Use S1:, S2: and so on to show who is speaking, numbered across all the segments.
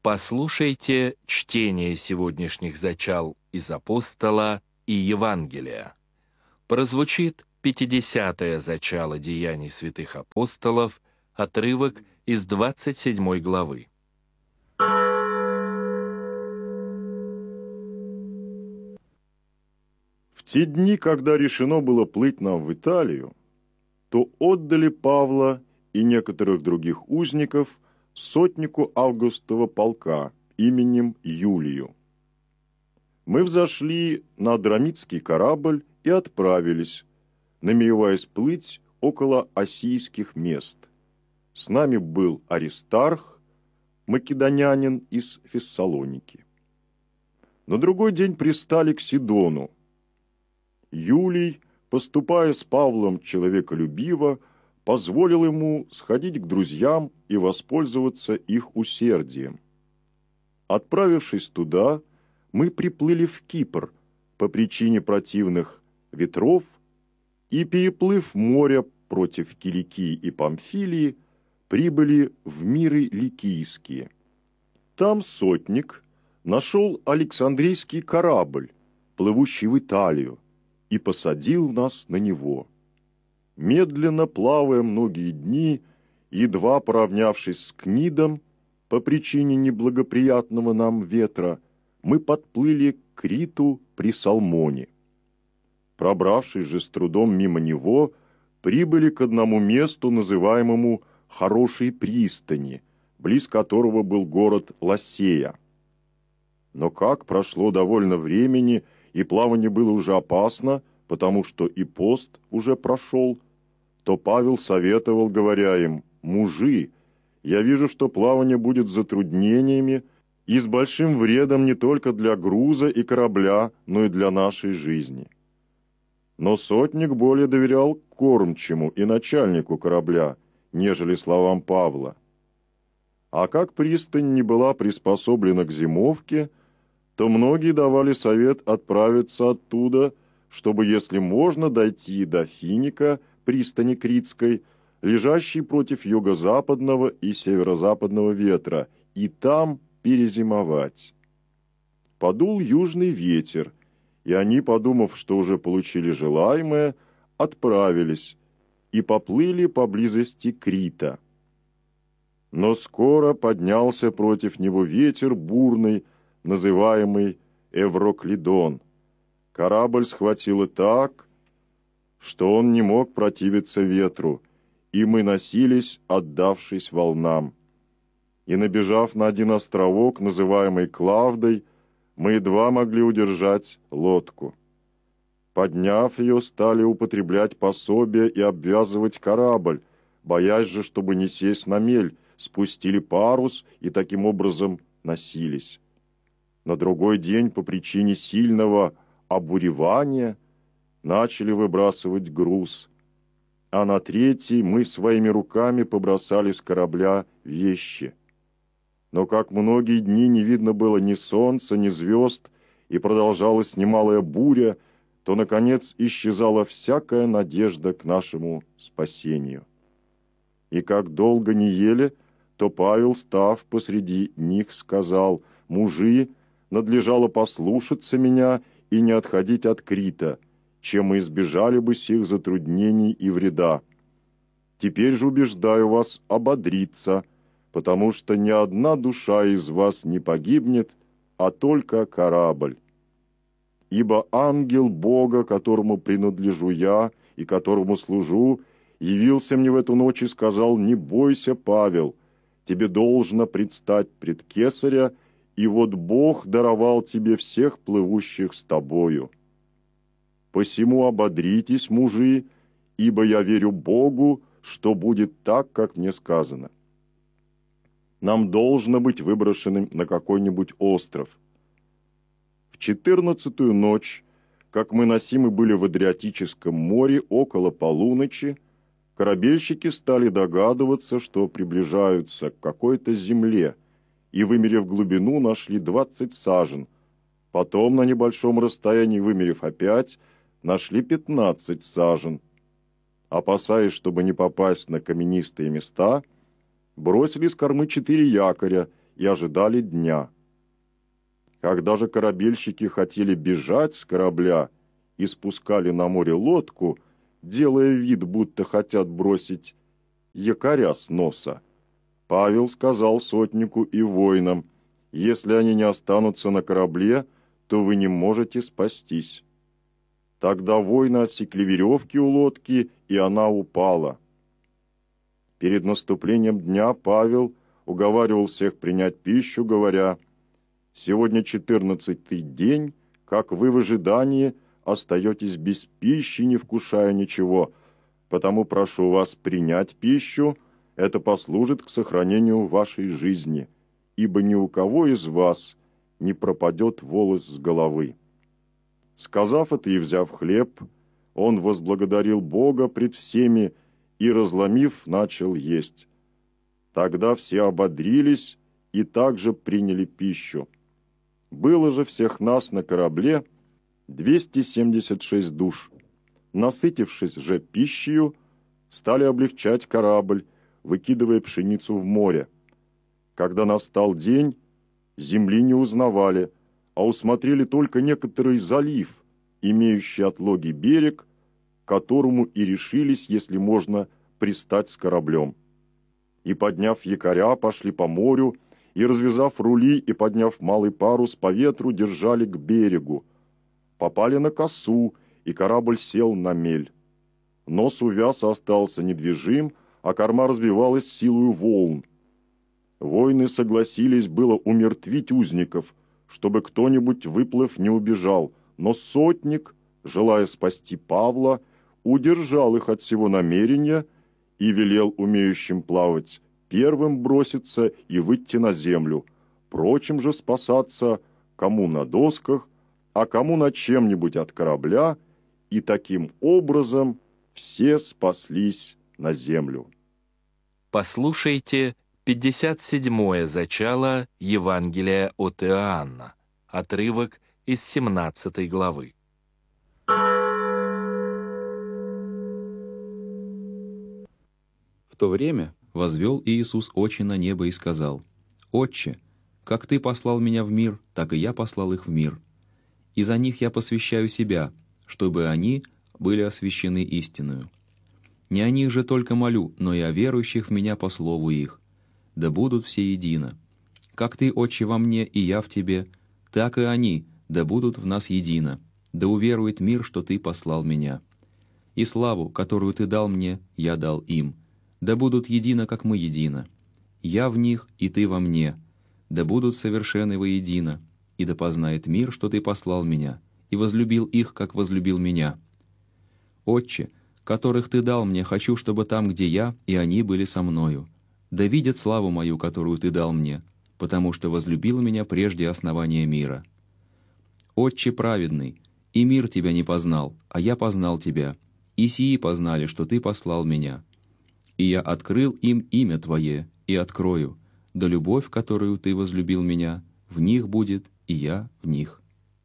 S1: Послушайте чтение сегодняшних зачал из Апостола и Евангелия. Прозвучит 50-е зачало Деяний святых апостолов, отрывок из 27 главы.
S2: В те дни, когда решено было плыть нам в Италию, то отдали Павла и некоторых других узников сотнику Августова полка именем Юлию. Мы взошли на Адрамитский корабль и отправились, намереваясь плыть около Осийских мест. С нами был Аристарх, македонянин из Фессалоники. На другой день пристали к Сидону. Юлий, поступая с Павлом человеколюбиво, позволил ему сходить к друзьям и воспользоваться их усердием. Отправившись туда, мы приплыли в Кипр по причине противных ветров и, переплыв море против Киликии и Памфилии, прибыли в миры Ликийские. Там сотник нашел Александрийский корабль, плывущий в Италию, и посадил нас на него. Медленно плавая многие дни, едва поравнявшись с Книдом, по причине неблагоприятного нам ветра, мы подплыли к Криту при Салмоне. Пробравшись же с трудом мимо него, прибыли к одному месту, называемому Хорошей пристани, близ которого был город Лассея. Но как прошло довольно времени, и плавание было уже опасно, потому что и пост уже прошел, то Павел советовал, говоря им: «Мужи, я вижу, что плавание будет с затруднениями и с большим вредом не только для груза и корабля, но и для нашей жизни». Но сотник более доверял кормчему и начальнику корабля, нежели словам Павла. А как пристань не была приспособлена к зимовке, то многие давали совет отправиться оттуда, чтобы, если можно, дойти до Финика, пристани Критской, лежащей против юго-западного и северо-западного ветра, и там перезимовать. Подул южный ветер, и они, подумав, что уже получили желаемое, отправились и поплыли поблизости Крита. Но скоро поднялся против него ветер бурный, называемый Евроклидон. Корабль схватило так, что он не мог противиться ветру, и мы носились, отдавшись волнам. И, набежав на один островок, называемый Клавдой, мы едва могли удержать лодку. Подняв ее, стали употреблять пособие и обвязывать корабль, боясь же, чтобы не сесть на мель, спустили парус и таким образом носились. На другой день, по причине сильного обуревания, начали выбрасывать груз, а на третий мы своими руками побросали с корабля вещи. Но как многие дни не видно было ни солнца, ни звезд, и продолжалась немалая буря, то, наконец, исчезала всякая надежда к нашему спасению. И как долго не ели, то Павел, став посреди них, сказал: «Мужи, надлежало послушаться меня и не отходить от Крита, чем мы избежали бы сих затруднений и вреда. Теперь же убеждаю вас ободриться, потому что ни одна душа из вас не погибнет, а только корабль. Ибо ангел Бога, которому принадлежу я и которому служу, явился мне в эту ночь и сказал: не бойся, Павел, тебе должно предстать пред Кесаря, и вот Бог даровал тебе всех плывущих с тобою. Посему ободритесь, мужи, ибо я верю Богу, что будет так, как мне сказано. Нам должно быть выброшенным на какой-нибудь остров. В 14-ю ночь, как мы носимы были в Адриатическом море около полуночи, корабельщики стали догадываться, что приближаются к какой-то земле, и, вымерив глубину, нашли 20 сажен. Потом, на небольшом расстоянии вымерив опять, нашли 15 сажен. Опасаясь, чтобы не попасть на каменистые места, бросили с кормы 4 якоря и ожидали дня. Когда же корабельщики хотели бежать с корабля и спускали на море лодку, делая вид, будто хотят бросить якоря с носа, Павел сказал сотнику и воинам: «Если они не останутся на корабле, то вы не можете спастись». Тогда воины отсекли веревки у лодки, и она упала. Перед наступлением дня Павел уговаривал всех принять пищу, говоря: «Сегодня 14-й день, как вы в ожидании остаетесь без пищи, не вкушая ничего, потому прошу вас принять пищу, это послужит к сохранению вашей жизни, ибо ни у кого из вас не пропадет волос с головы». Сказав это и взяв хлеб, он возблагодарил Бога пред всеми и, разломив, начал есть. Тогда все ободрились и также приняли пищу. Было же всех нас на корабле 276 душ. Насытившись же пищею, стали облегчать корабль, выкидывая пшеницу в море. Когда настал день, земли не узнавали, а усмотрели только некоторый залив, имеющий отлогий берег, к которому и решились, если можно, пристать с кораблем. И, подняв якоря, пошли по морю, и, развязав рули и подняв малый парус по ветру, держали к берегу. Попали на косу, и корабль сел на мель. Нос увяз и остался недвижим, а корма разбивалась силою волн. Воины согласились было умертвить узников, чтобы кто-нибудь, выплыв, не убежал, но сотник, желая спасти Павла, удержал их от всего намерения и велел умеющим плавать первым броситься и выйти на землю, прочим же спасаться, кому на досках, а кому на чем-нибудь от корабля, и таким образом все спаслись на землю.
S1: Послушайте 57-е зачало Евангелия от Иоанна, отрывок из 17 главы.
S3: В то время возвел Иисус очи на небо и сказал: «Отче, как Ты послал меня в мир, так и я послал их в мир. И за них я посвящаю себя, чтобы они были освящены истиною. Не о них же только молю, но и о верующих в меня по слову их. Да будут все едино. Как Ты, Отче, во мне, и я в Тебе, так и они, да будут в нас едино. Да уверует мир, что Ты послал меня. И славу, которую Ты дал мне, я дал им. Да будут едино, как мы едино. Я в них, и Ты во мне. Да будут совершенны воедино, и да познает мир, что Ты послал меня, и возлюбил их, как возлюбил меня. Отче, которых Ты дал мне, хочу, чтобы там, где я, и они были со мною. Да видят славу мою, которую Ты дал мне, потому что возлюбил меня прежде основания мира. Отче праведный, и мир Тебя не познал, а я познал Тебя, и сии познали, что Ты послал меня. И я открыл им имя Твое, и открою, да любовь, которую Ты возлюбил меня, в них будет, и я в них».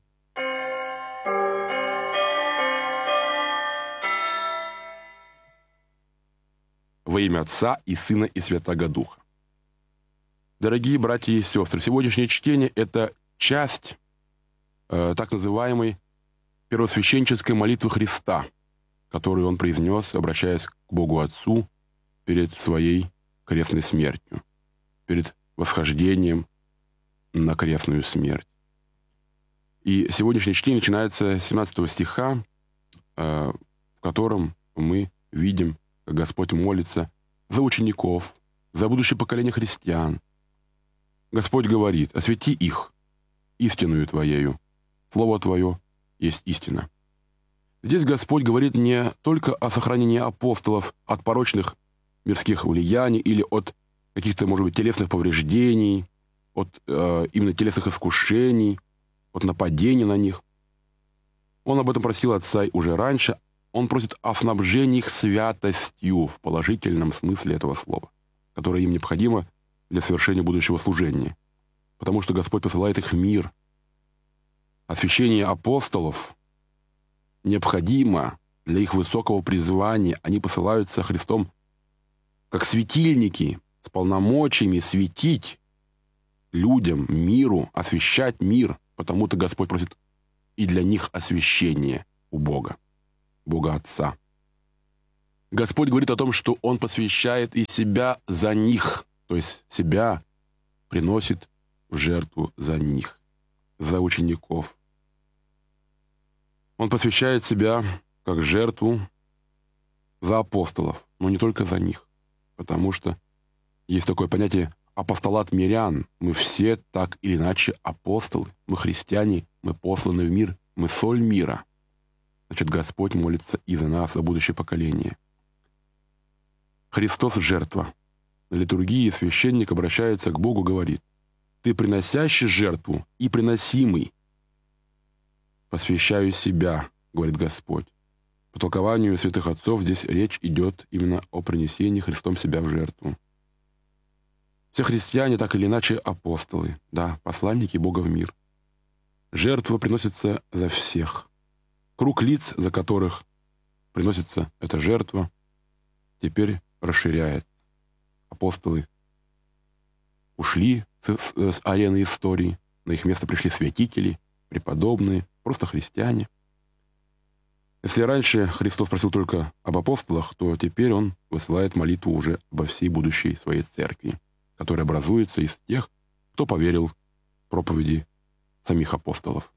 S4: Во имя Отца и Сына и Святаго Духа. Дорогие братья и сестры, сегодняшнее чтение – это часть так называемой первосвященнической молитвы Христа, которую Он произнес, обращаясь к Богу Отцу перед Своей крестной смертью, перед восхождением на крестную смерть. И сегодняшнее чтение начинается с 17 стиха, в котором мы видим, как Господь молится за учеников, за будущее поколение христиан. Господь говорит: «Освети их истинную Твоею, Слово Твое есть истина». Здесь Господь говорит не только о сохранении апостолов от порочных мирских влияний или от каких-то, может быть, телесных повреждений, от именно телесных искушений, от нападений на них. Он об этом просил Отца уже раньше. Он просит о снабжении их святостью в положительном смысле этого слова, которое им необходимо для совершения будущего служения, потому что Господь посылает их в мир. Освящение апостолов необходимо для их высокого призвания. Они посылаются Христом как светильники с полномочиями светить людям, миру, освящать мир. Потому-то Господь просит и для них освящение у Бога, Бога Отца. Господь говорит о том, что Он посвящает и себя за них, то есть себя приносит в жертву за них, за учеников. Он посвящает себя как жертву за апостолов, но не только за них, потому что есть такое понятие апостолат мирян. Мы все так или иначе апостолы, мы христиане, мы посланы в мир, мы соль мира. Значит, Господь молится и за нас, за будущее поколение. Христос — жертва. На литургии священник обращается к Богу, говорит: «Ты приносящий жертву и приносимый, посвящаю себя», — говорит Господь. По толкованию святых отцов здесь речь идет именно о принесении Христом себя в жертву. Все христиане так или иначе апостолы, да, посланники Бога в мир. Жертва приносится за всех. Круг лиц, за которых приносится эта жертва, теперь расширяется. Апостолы ушли с арены истории, на их место пришли святители, преподобные, просто христиане. Если раньше Христос просил только об апостолах, то теперь Он высылает молитву уже обо всей будущей Своей церкви, которая образуется из тех, кто поверил в проповеди самих апостолов.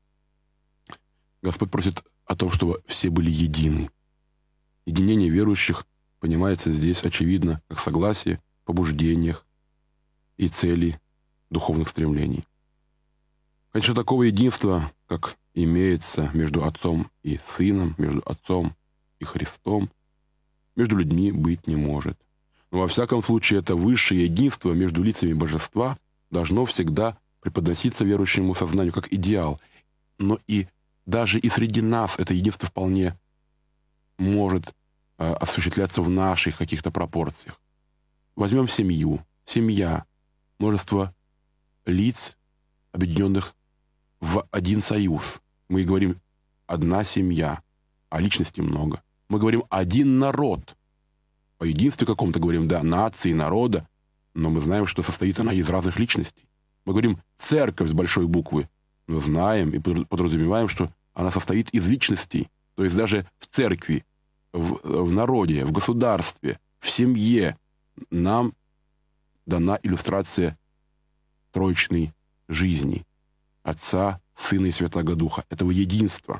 S4: Господь просит о том, чтобы все были едины. Единение верующих понимается здесь, очевидно, как согласие в побуждениях и цели духовных стремлений. Конечно, такого единства, как имеется между Отцом и Сыном, между Отцом и Христом, между людьми быть не может. Но во всяком случае это высшее единство между лицами Божества должно всегда преподноситься верующему сознанию как идеал. Но и даже и среди нас это единство вполне может осуществляться в наших каких-то пропорциях. Возьмем семью. Семья. Множество лиц, объединенных в один союз. Мы говорим «одна семья», а личностей много. Мы говорим «один народ». О единстве каком-то говорим, да, нации, народа, но мы знаем, что состоит она из разных личностей. Мы говорим «церковь» с большой буквы, но знаем и подразумеваем, что она состоит из личностей. То есть даже в церкви, в народе, в государстве, в семье нам дана иллюстрация троичной жизни Отца, Сына и Святого Духа, этого единства.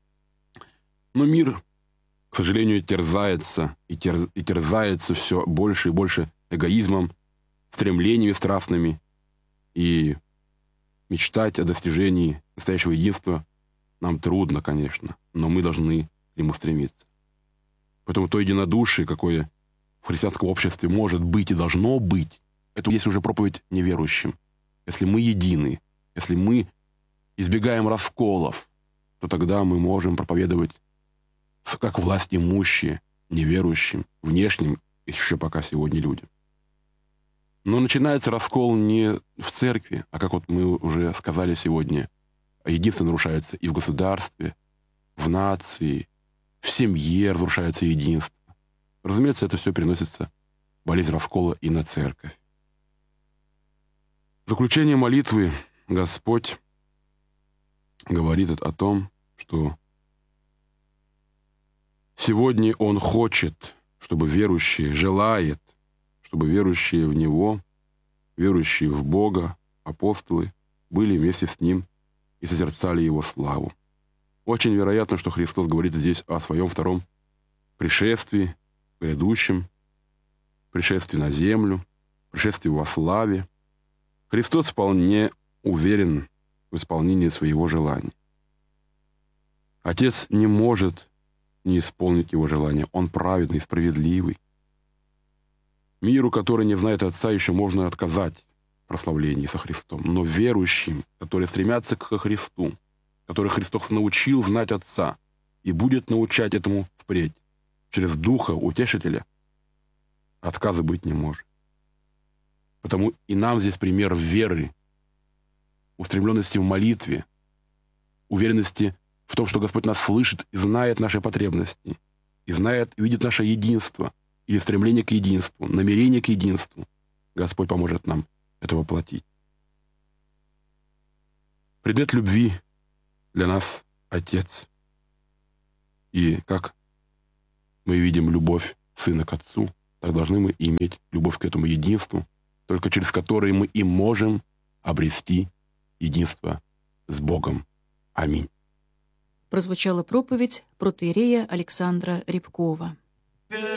S4: Но мир, к сожалению, терзается и терзается все больше и больше эгоизмом, стремлениями страстными, и мечтать о достижении настоящего единства нам трудно, конечно, но мы должны к нему стремиться. Поэтому то единодушие, какое в христианском обществе может быть и должно быть, это есть уже проповедь неверующим. Если мы едины, если мы избегаем расколов, то тогда мы можем проповедовать как власть имущие, неверующим, внешним, еще пока сегодня людям. Но начинается раскол не в церкви, а, как вот мы уже сказали сегодня, единство нарушается и в государстве, в нации, в семье разрушается единство. Разумеется, это все переносится, болезнь раскола, и на церковь. В заключение молитвы Господь говорит о том, что сегодня Он хочет, чтобы верующие, желает, чтобы верующие в Него, верующие в Бога, апостолы, были вместе с Ним и созерцали Его славу. Очень вероятно, что Христос говорит здесь о Своем втором пришествии, грядущем, пришествии на землю, пришествии во славе. Христос вполне уверен в исполнении своего желания. Отец не может не исполнить Его желание. Он праведный, справедливый. Миру, который не знает Отца, еще можно отказать в прославлении со Христом. Но верующим, которые стремятся к Христу, которых Христос научил знать Отца и будет научать этому впредь, через Духа Утешителя, отказа быть не может. Потому и нам здесь пример веры, устремленности в молитве, уверенности в том, что Господь нас слышит и знает наши потребности, и знает и видит наше единство, или стремление к единству, намерение к единству. Господь поможет нам это воплотить. Предмет любви для нас Отец. И как мы видим любовь Сына к Отцу, так должны мы иметь любовь к этому единству, только через которое мы и можем обрести единство с Богом. Аминь.
S5: Прозвучала проповедь протоиерея Александра Рябкова.